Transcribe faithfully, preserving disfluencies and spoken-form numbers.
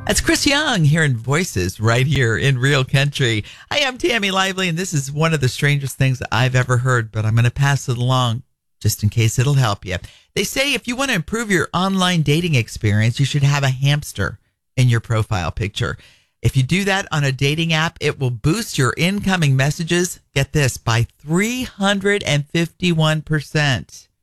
That's Chris Young hearing voices right here in Real Country. Hi, I'm Tammy Lively, and this is one of the strangest things I've ever heard, but I'm going to pass it along just in case it'll help you. They say if you want to improve your online dating experience, you should have a hamster in your profile picture. If you do that on a dating app, it will boost your incoming messages, get this, by three hundred fifty-one percent.